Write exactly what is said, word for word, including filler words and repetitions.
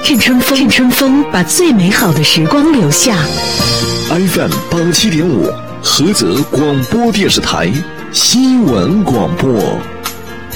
任春风，任春风把最美好的时光留下。 F M 八七点五，菏泽广播电视台新闻广播。